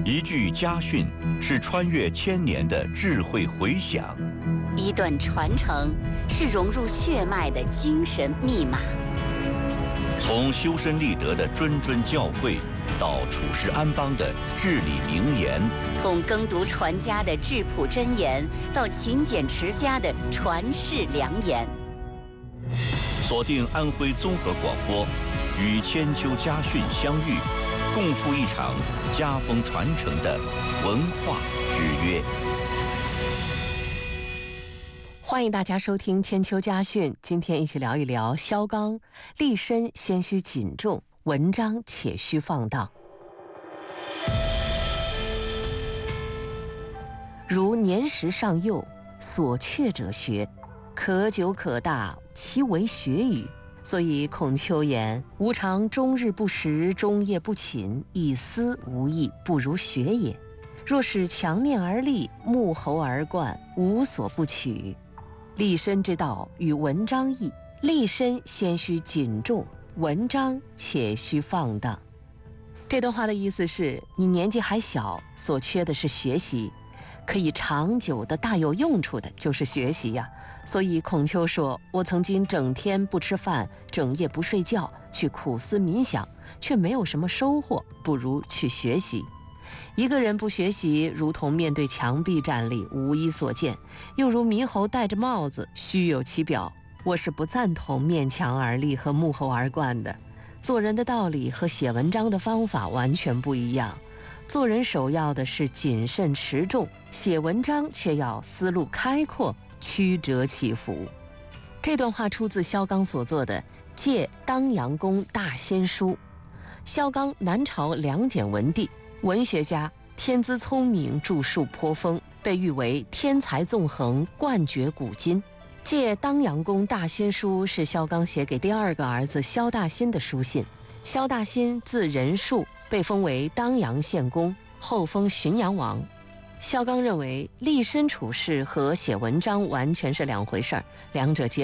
一句家训是穿越千年的智慧回响， 一段传承是融入血脉的精神密码。 从修身立德的谆谆教诲，到处世安邦的至理名言； 从耕读传家的质朴箴言，到勤俭持家的传世良言。 锁定安徽综合广播，与千秋家训相遇，共赴一场家风传承的文化之约。 欢迎大家收听千秋家训，今天一起聊一聊萧纲：立身先须谨重，文章且须放荡。如年时尚幼，所却者学，可久可大，其为学与？所以孔丘言：吾尝终日不食，终夜不寝，一丝无益，不如学也。若使墙面而立，木侯而冠，无所不取。立身之道与文章异，立身先须谨重，文章且须放荡。这段话的意思是，你年纪还小，所缺的是学习，可以长久的大有用处的就是学习呀。所以孔丘说，我曾经整天不吃饭，整夜不睡觉，去苦思冥想，却没有什么收获，不如去学习。一个人不学习，如同面对墙壁站立，无一所见，又如猕猴戴着帽子，虚有其表。我是不赞同面墙而立和木猴而冠的。做人的道理和写文章的方法完全不一样。做人首要的是谨慎持重，写文章却要思路开阔，曲折起伏。这段话出自萧纲所作的《借当阳公大仙书》。萧纲南朝梁简文帝，文学家，天资聪明，著述颇丰，被誉为天才纵横，冠绝古今。借当阳公大仙书是萧纲写给第二个儿子萧大新的书信。萧大新字仁术，被封为当阳县公，后封浔阳王。萧纲认为立身处世和写文章完全是两回事儿，两者皆